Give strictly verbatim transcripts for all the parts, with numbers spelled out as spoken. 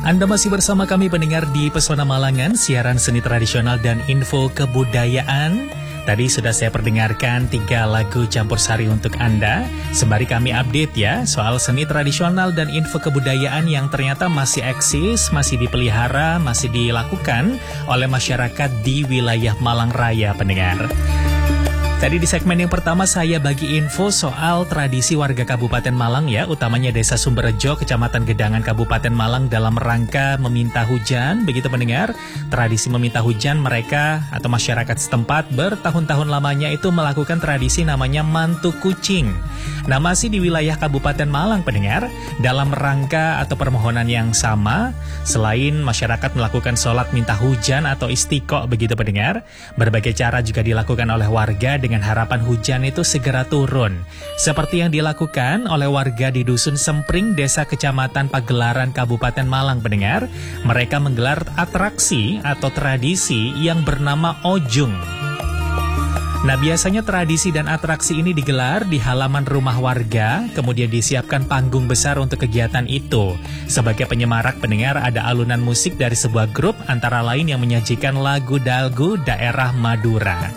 Anda masih bersama kami pendengar di Pesona Malangan, siaran seni tradisional dan info kebudayaan. Tadi sudah saya perdengarkan tiga lagu campur sari untuk Anda. Sembari kami update ya soal seni tradisional dan info kebudayaan yang ternyata masih eksis, masih dipelihara, masih dilakukan oleh masyarakat di wilayah Malang Raya, pendengar. Tadi di segmen yang pertama saya bagi info soal tradisi warga Kabupaten Malang ya, utamanya Desa Sumberjo, Kecamatan Gedangan, Kabupaten Malang dalam rangka meminta hujan. Begitu pendengar, tradisi meminta hujan mereka atau masyarakat setempat bertahun-tahun lamanya itu melakukan tradisi namanya mantu kucing. Nah, masih di wilayah Kabupaten Malang pendengar, dalam rangka atau permohonan yang sama, selain masyarakat melakukan sholat minta hujan atau istiqo begitu pendengar, berbagai cara juga dilakukan oleh warga dengan harapan hujan itu segera turun. Seperti yang dilakukan oleh warga di Dusun Sempring, Desa Kecamatan Pagelaran, Kabupaten Malang pendengar. Mereka menggelar atraksi atau tradisi yang bernama Ojung. Nah, biasanya tradisi dan atraksi ini digelar di halaman rumah warga, kemudian disiapkan panggung besar untuk kegiatan itu. Sebagai penyemarak pendengar, ada alunan musik dari sebuah grup antara lain yang menyajikan lagu-lagu daerah Madura.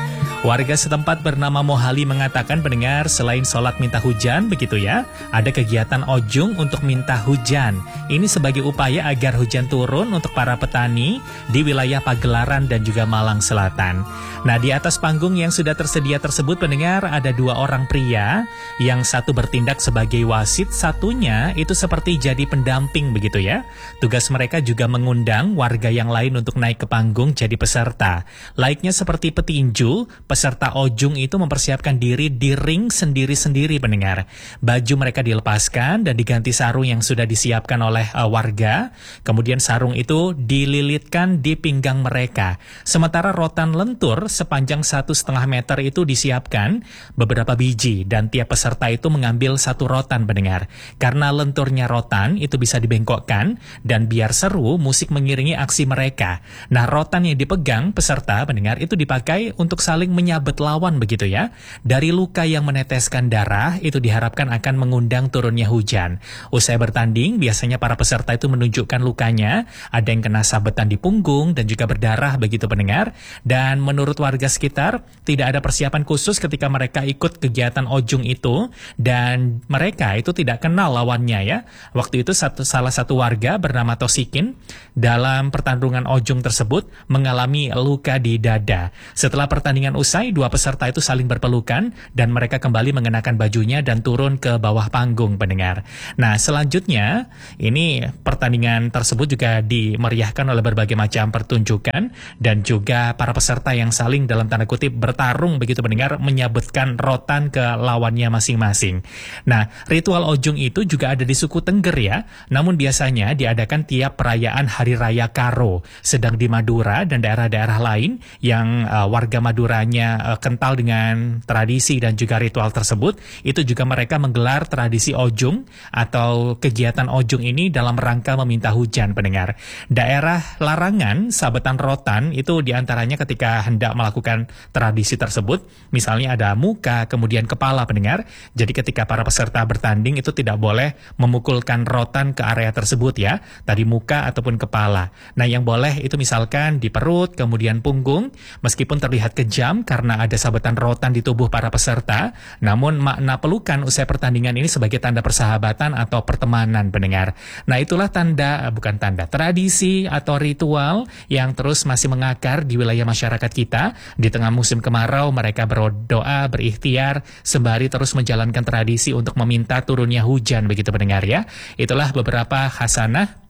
Warga setempat bernama Mohali mengatakan pendengar, selain sholat minta hujan begitu ya, ada kegiatan ojung untuk minta hujan. Ini sebagai upaya agar hujan turun untuk para petani di wilayah Pagelaran dan juga Malang Selatan. Nah, di atas panggung yang sudah tersedia tersebut pendengar, ada dua orang pria, yang satu bertindak sebagai wasit, satunya itu seperti jadi pendamping begitu ya. Tugas mereka juga mengundang warga yang lain untuk naik ke panggung jadi peserta. Laiknya seperti petinju, peserta ojung itu mempersiapkan diri di ring sendiri-sendiri pendengar. Baju mereka dilepaskan dan diganti sarung yang sudah disiapkan oleh uh, warga. Kemudian sarung itu dililitkan di pinggang mereka. Sementara rotan lentur sepanjang satu setengah meter itu disiapkan beberapa biji dan tiap peserta itu mengambil satu rotan pendengar. Karena lenturnya rotan itu bisa dibengkokkan dan biar seru musik mengiringi aksi mereka. Nah, rotan yang dipegang peserta pendengar itu dipakai untuk saling menyabet lawan begitu ya. Dari luka yang meneteskan darah itu diharapkan akan mengundang turunnya hujan. Usai bertanding biasanya para peserta itu menunjukkan lukanya, ada yang kena sabetan di punggung dan juga berdarah begitu pendengar. Dan menurut warga sekitar tidak ada persiapan khusus ketika mereka ikut kegiatan ojung itu dan mereka itu tidak kenal lawannya ya. Waktu itu satu, salah satu warga bernama Tosikin dalam pertandingan ojung tersebut mengalami luka di dada. Setelah pertandingan usai, dua peserta itu saling berpelukan dan mereka kembali mengenakan bajunya dan turun ke bawah panggung pendengar. Nah, selanjutnya ini pertandingan tersebut juga dimeriahkan oleh berbagai macam pertunjukan dan juga para peserta yang saling dalam tanda kutip bertarung begitu pendengar, menyabetkan rotan ke lawannya masing-masing. Nah, ritual ojung itu juga ada di suku Tengger ya, namun biasanya diadakan tiap perayaan Hari Raya Karo. Sedang di Madura dan daerah-daerah lain yang uh, warga Maduranya uh, kental dengan tradisi dan juga ritual tersebut, itu juga mereka menggelar tradisi ojung atau kegiatan ojung ini dalam rangka meminta hujan pendengar. Daerah larangan sabetan rotan itu diantaranya ketika hendak melakukan tradisi tersebut, misalnya ada muka, kemudian kepala pendengar. Jadi ketika para peserta bertanding itu tidak boleh memukulkan rotan ke area tersebut ya, tadi muka ataupun kepala. Nah, yang boleh itu misalkan di perut, kemudian punggung, meskipun terlihat kejam karena ada sabetan rotan di tubuh para peserta, namun makna pelukan usai pertandingan ini sebagai tanda persahabatan atau pertemanan pendengar. Nah, itulah tanda, bukan tanda, tradisi atau ritual yang terus masih mengakar di wilayah masyarakat kita. Di tengah musim kemarau, mereka berdoa, berikhtiar, sembari terus menjalankan tradisi untuk meminta turunnya hujan begitu pendengar ya. Itulah beberapa khasanah,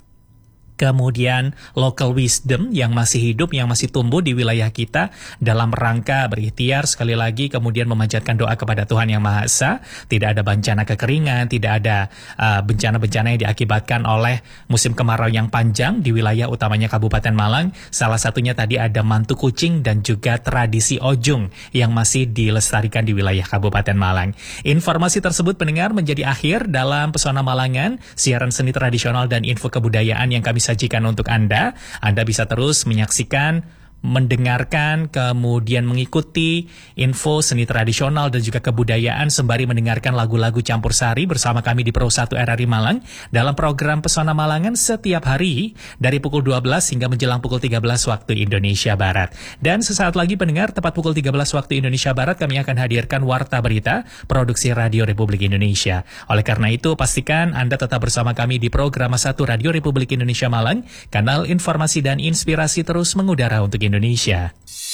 kemudian local wisdom yang masih hidup, yang masih tumbuh di wilayah kita dalam rangka berikhtiar sekali lagi, kemudian memanjatkan doa kepada Tuhan Yang Maha Esa. Tidak ada bencana kekeringan, tidak ada uh, bencana-bencana yang diakibatkan oleh musim kemarau yang panjang di wilayah utamanya Kabupaten Malang. Salah satunya tadi ada mantu kucing dan juga tradisi ojung yang masih dilestarikan di wilayah Kabupaten Malang. Informasi tersebut pendengar menjadi akhir dalam Pesona Malangan, siaran seni tradisional dan info kebudayaan yang kami sajikan untuk Anda. Anda bisa terus menyaksikan mendengarkan, kemudian mengikuti info seni tradisional dan juga kebudayaan sembari mendengarkan lagu-lagu campur sari bersama kami di Pro satu R R I Malang dalam program Pesona Malangan setiap hari dari pukul dua belas hingga menjelang pukul tiga belas waktu Indonesia Barat. Dan sesaat lagi pendengar, tepat pukul tiga belas waktu Indonesia Barat kami akan hadirkan Warta Berita Produksi Radio Republik Indonesia. Oleh karena itu, pastikan Anda tetap bersama kami di program satu Radio Republik Indonesia Malang, kanal informasi dan inspirasi terus mengudara untuk Indonesia.